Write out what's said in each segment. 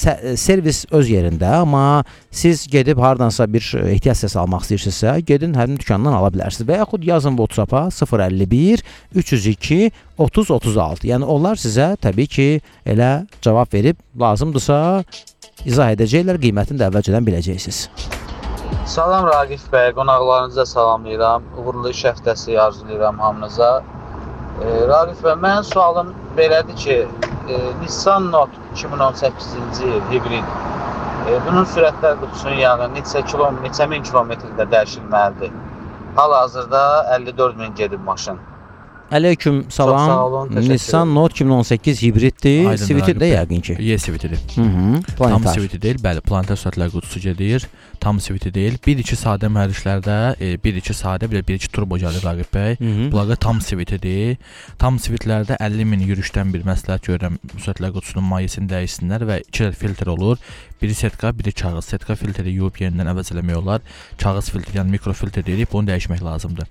servis öz yerində, amma siz gedib hardansa bir ehtiyac səsi almaq istəyirsinizsə, gedin həmin dükandan ala bilərsiniz. Və yaxud yazın WhatsApp-a 051 302 30 36. Yəni onlar sizə təbii ki, elə cavab verib lazımdırsa izah edəcəklər, qiymətini də əvvəlcədən biləcəksiniz. Salam Raqif bəy, qonaqlarınıza salamlayıram. Uğurlu iş həftəsi arzulayıram hamınıza. Raqif bəy, mənim sualım belədir ki, Nissan Note 2018-ci il hibrid. Bunun sürətlər qutusunun yağı neçə min kilometrdə dəyişilməlidir. Hal-hazırda 54 min gedib maşın. Əleyküm salam. Çox sağ olun, Nissan Note 2018 hibriddir. Civic də yəqin ki. Civicdir. Tam Civic deyil, bəli, planetar sürətlər qutusu gedir. Tam Civic deyil. 1-2 sadə mühərriklərdə 1-2 sadə, 1-2 turbo gəlir Raqib bəy. Bunlar tam Civicdir. Tam Civiclərdə 50 min yürüşdən bir məsləhət görürəm. Sürətlər qutusunun mayyəsini dəyişsinlər və 2 filtr olur. Biri setka, biri kağız. Setka filtri yuyub yenidən əvəzləmək olar. Kağız filtri, yəni mikrofiltr deyilib, onu dəyişmək lazımdır.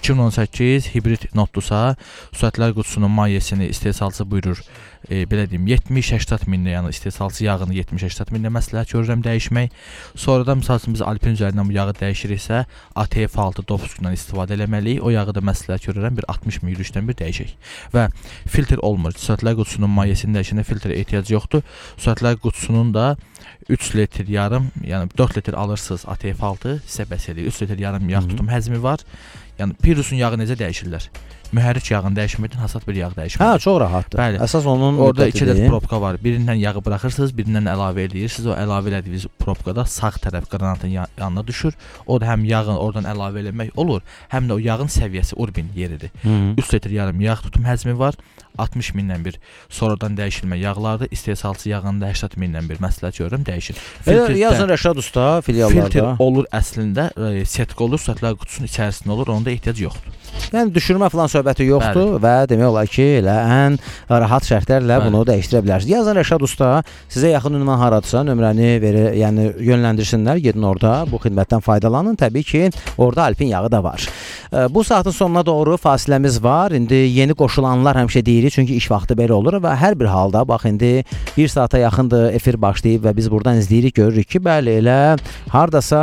2018 hibrid Note-dursa, sürətlər qutusunun mayyəsini istehsalçı buyurur, belə deyim, 70-80 minlə, yəni istehsalçı yağını 70-80 minlə məsləhət görürəm dəyişmək. Sonra da misal üçün biz Alpin üzərindən bu yağı dəyişiriksə, ATF6 dopuskundan istifadə eləməliyik. O yağı da məsləhət görürəm, bir 60 min yürüşdən bir dəyişək. Və filtr olmur. Sürətlər qutusunun mayyəsini dəyişəndə filtrə ehtiyac yoxdur. Sürətlər qutusunun da 3 litr yarım, yəni 4 litr alırsınız ATF6, sizə bəs edir. 3 litr yarım yağ tutum həzmi var. Yəni Priusun yağı necə dəyişirlər? Mühərrik yağını dəyişməkdən hasat bir yağ dəyişmək. Hə, çox rahatdır. Bəli. Əsas onun orada 2 ədəd probka var. Birindən yağı buraxırsınız, birindən əlavə edirsiniz. O əlavə elədiyiniz probkada sağ tərəf qranatın yanına düşür. O da həm yağın oradan əlavə eləmək olur, həm də o yağın səviyyəsi urbin yeridir. 3 litr yarım yağ tutum həzmi var. 60 mindən bir sonradan dəyişilmə yağlardır. İstehsalçı yağında 80 mindən bir məsləhət görürəm, dəyişir. Yazın Rəşad Usta filiallarda. Filtr olur əslində, setka olur, sürətlər qutusunun içərisində olur, onda ehtiyac yoxdur. Yəni düşürmə falan söhbəti yoxdur. Bəli. Və demək olar ki, elə ən rahat şərtlərlə bunu dəyişdirə bilərsiniz. Yazın Rəşad Usta, sizə yaxın ünvan haradırsa nömrəni verir, yəni yönləndirsinlər, gedin orada bu xidmətdən faydalanın. Təbii ki, orada Alpin yağı da var. Bu saatın sonuna doğru fasiləmiz var. İndi yeni qoşulanlar həmişə deyirik, çünki iş vaxtı belə olur və hər bir halda bax indi 1 saata yaxındır efir başlayıb və biz buradan izləyirik, görürük ki, bəli elə hardasa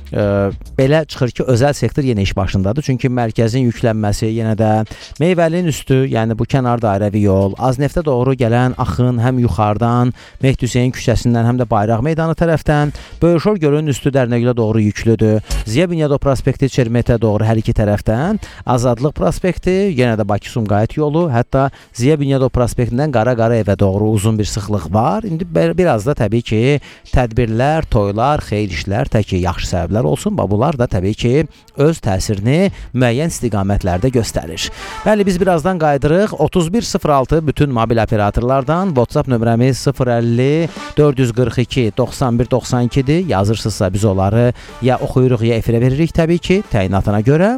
belə çıxır ki, özəl sektor yenə iş başındadır. Çünki mərkəzin yüklənməsi, yenə də Meyvəlinin üstü, yəni bu kənar dairəvi yol, Azneftə doğru gələn axın həm yuxarıdan Mehdi Hüseyn küçəsindən, həm də Bayraq meydanı tərəfdən, Böyükşor gölünün üstü Dərnəgülə doğru yüklüdür. Ziya Bünyadov prospekti Çermetə doğru hər iki tərəfdən, Azadlıq prospekti, yenə də Bakı-Sumqayıt yolu, hətta Ziya Bünyadov prospektindən Qara evə doğru uzun bir sıxlıq var. İndi biraz da təbii ki, tədbirlər, toylar, xeyir işlər, təki yaxşı səbəblər olsun, bunlar da təbii ki, öz təsirini müəyyən istiqamətlərdə göstərir. Bəli, biz birazdan qayıdırıq. 3106 bütün mobil operatorlardan, WhatsApp nömrəmiz 050 442 91 92-dir. Yazırsınızsa biz onları ya oxuyuruq, ya efirə veririk təbii ki, təyinatına görə.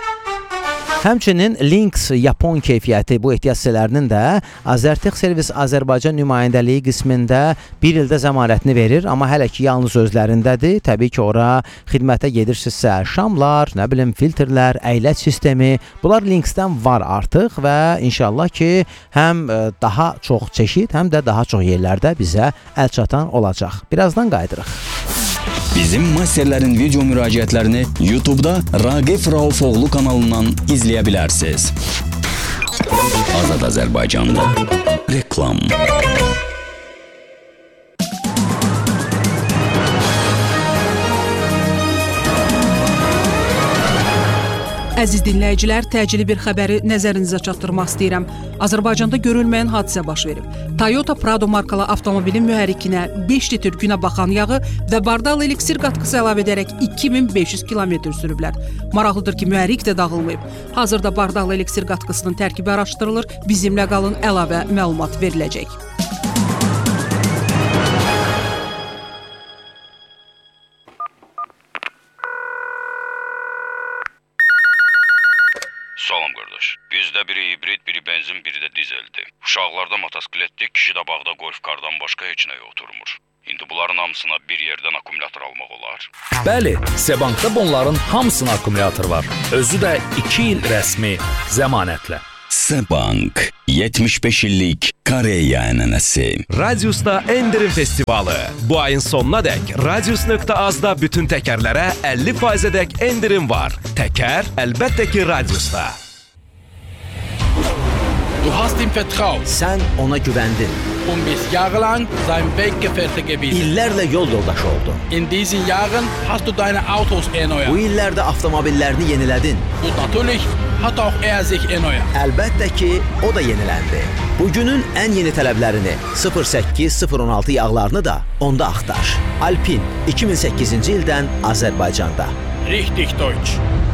Həmçinin Lynx Yapon keyfiyyəti bu ehtiyac hissələrinin də Azərtex Servis Azərbaycan nümayəndəliyi qismində 1 ildə zəmanətini verir, amma hələ ki yalnız özlərindədir. Təbii ki, ora xidmətə gedirsinizsə, şamlar, nə bilim, filtrlər, əyləc sistemi, bunlar Lynxdən var artıq və inşallah ki, həm daha çox çeşid, həm də daha çox yerlərdə bizə əl çatan olacaq. Birazdan qayıdırıq. Bizim masterlərin video müraciətlərini YouTube'da Raqif Raufoğlu kanalından izləyə bilərsiniz. Azad Azərbaycanda reklam. Əziz dinləyicilər, təcili bir xəbəri nəzərinizə çatdırmaq istəyirəm. Azərbaycanda görülməyən hadisə baş verib. Toyota Prado markalı avtomobilin mühərrikinə 5 litr günə baxan yağı və bardal eliksir qatqısı əlavə edərək 2500 kilometr sürüblər. Maraqlıdır ki, mühərrik də dağılmayıb. Hazırda bardal eliksir qatqısının tərkibi araşdırılır, bizimlə qalın, əlavə məlumat veriləcək. Salam qardaş. Bizdə biri hibrid, biri benzin, biri də dizeldir. Uşaqlarda motosikletdir, kişi də bağda golf kardan başqa heç nəyə oturmur. İndi bunların hamısına bir yerdən akkumulyator almaq olar. Bəli, Sebankda bunların hamısına akkumulyator var. Özü də 2 il rəsmi zəmanətlə. Sebank 75 illik Koreya ənənəsi. Radiusda endirim festivalı. Bu ayın sonuna dək Radius.az-da bütün təkərlərə 50%-dək endirim var. Təkər əlbəttə ki Radiusda. Du hast ihm vertraut. Sen ona güvendin. Bis jahrelang sein Weggefährte gewesen. İllerle yol yoldaşı oldun. In diesen Jahren hast du deine Autos erneuert. Bu illerde avtomobillerini yeniledin. Und natürlich hat auch er sich erneuert. Elbette ki o da yenilendi. Bugünün en yeni tələblərini 08-016 yağlarını da onda axtar. Alpin 2008-ci ildən Azərbaycanda. Richtig deutsch.